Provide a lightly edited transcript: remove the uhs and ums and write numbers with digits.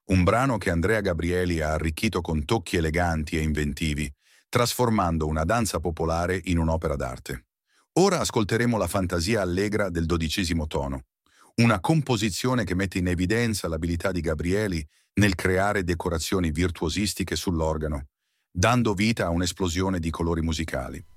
un brano che Andrea Gabrieli ha arricchito con tocchi eleganti e inventivi, trasformando una danza popolare in un'opera d'arte. Ora ascolteremo la fantasia allegra del 12° tono, una composizione che mette in evidenza l'abilità di Gabrieli nel creare decorazioni virtuosistiche sull'organo, dando vita a un'esplosione di colori musicali.